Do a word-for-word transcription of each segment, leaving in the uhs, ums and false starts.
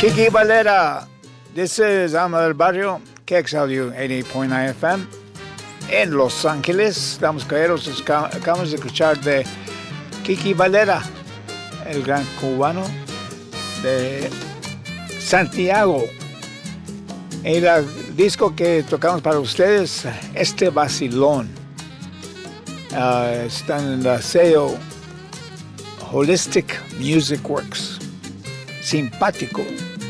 Kiki Valera. This is Alma del Barrio, K X L U eighty-eight point nine F M en Los Ángeles. Damas y caballeros, acabamos de escuchar de Kiki Valera, el gran cubano de Santiago. El disco que tocamos para ustedes, Este Vacilón, uh, está en el sello Holistic Music Works. Simpático.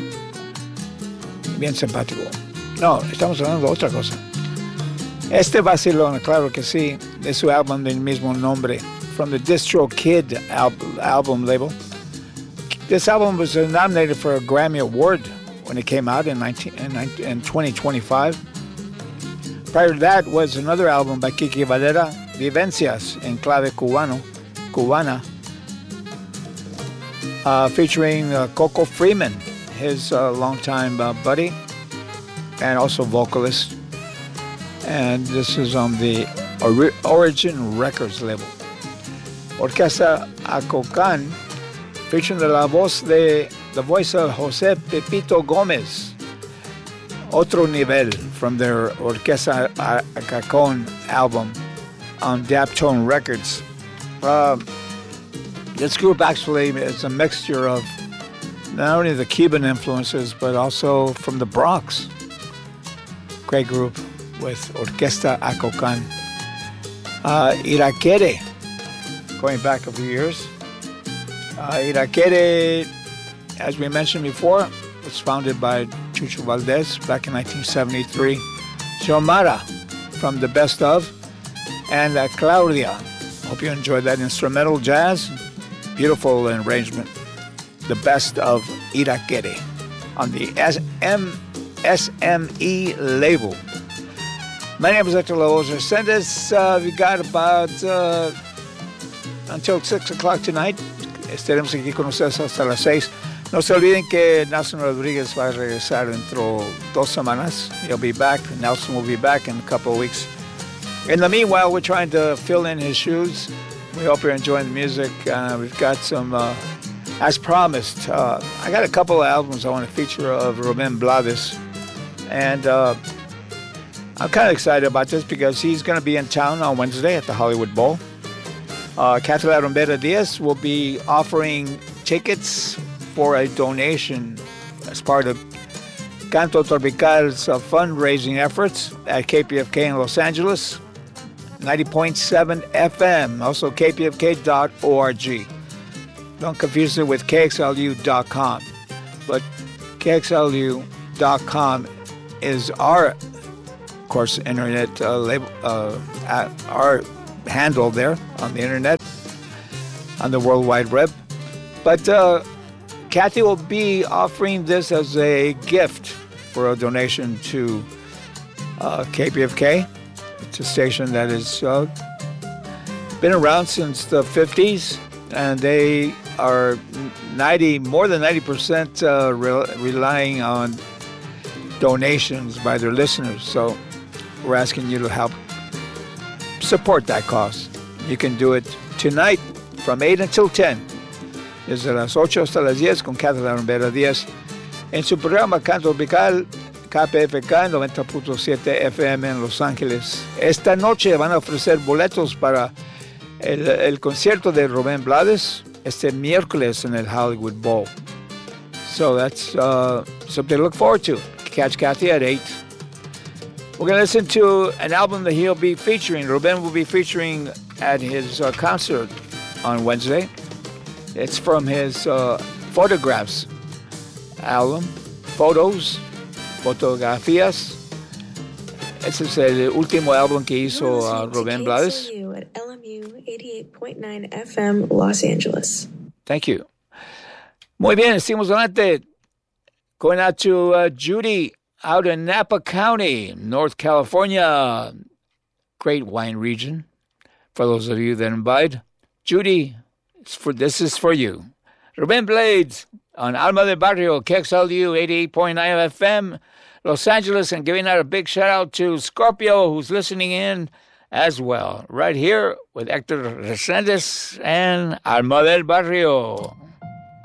Bien simpático. No, estamos hablando de otra cosa. Este Vacilón, claro que sí, de su álbum del mismo nombre, from the Distro Kid al- album label. This album was nominated for a Grammy Award when it came out in, nineteen, in, in twenty twenty-five. Prior to that was another album by Kiki Valera, Vivencias en clave cubano, cubana, uh, featuring uh, Coco Freeman, his uh, longtime uh, buddy, and also vocalist. And this is on the Ori- Origin Records label. Orquesta Acocan, featuring la voz de the voice of José Pepito Gómez. Otro Nivel from their Orquesta Acocan album on Daptone Records. Uh, this group actually is a mixture of not only the Cuban influences, but also from the Bronx. Great group with Orquesta Acocan. Uh, Iraquere, going back a few years. Uh, Iraquere, as we mentioned before, was founded by Chucho Valdez back in nineteen seventy-three. Xiomara from The Best Of, and uh, Claudia. Hope you enjoyed that instrumental jazz. Beautiful arrangement. The Best Of Iraquere on the S M S M E label. My name is Hector Lobos Resendez. Uh, we got about uh, until six o'clock tonight. Estaremos aquí con ustedes hasta las seis. No se olviden que Nelson Rodriguez va a regresar dentro dos semanas. He'll be back. Nelson will be back in a couple of weeks. In the meanwhile, we're trying to fill in his shoes. We hope you're enjoying the music. Uh, we've got some... Uh, As promised, uh, I got a couple of albums I want to feature of Rubén Blades, and uh, I'm kind of excited about this because he's going to be in town on Wednesday at the Hollywood Bowl. Uh, Catherine Rumbera Diaz will be offering tickets for a donation as part of Canto Tropical's uh, fundraising efforts at K P F K in Los Angeles, ninety point seven F M, also K P F K dot org. Don't confuse it with K X L U dot com. But K X L U dot com is our, of course, internet uh, label, uh, our handle there on the internet, on the World Wide Web. But uh, Kathy will be offering this as a gift for a donation to uh, K P F K. It's a station that has uh, been around since the fifties, and they are ninety more than ninety percent uh, re- relying on donations by their listeners. So we're asking you to help support that cause. You can do it tonight from eight until ten. Desde las ocho hasta las diez con Catherine Rumbera Díaz en su programa Canto Tropical K P F K noventa punto siete F M en Los Ángeles. Esta noche van a ofrecer boletos para el, el concierto de Rubén Blades este miércoles in the Hollywood Bowl. So that's uh, something to look forward to. Catch Kathy at eight. We're going to listen to an album that he'll be featuring. Ruben will be featuring at his uh, concert on Wednesday. It's from his uh, Photographs album. Photos, Fotografías. Ese es el último álbum que hizo uh, Rubén Blades. At L M U eighty-eight point nine F M, Los Angeles. Thank you. Muy bien, seguimos adelante. Going out to uh, Judy out in Napa County, North California. Great wine region. For those of you that imbibe. Judy, it's for, this is for you. Rubén Blades on Alma del Barrio, K X L U eighty-eight point nine F M, Los Angeles, and giving out a big shout out to Scorpio, who's listening in as well. Right here with Hector Resendez and Alma del Barrio.